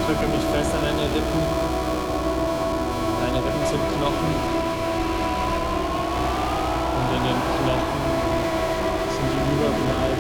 drücke mich fest an deine Rippen. Deine Rippen sind Knochen. Und in den Knochen sind die überbleibenden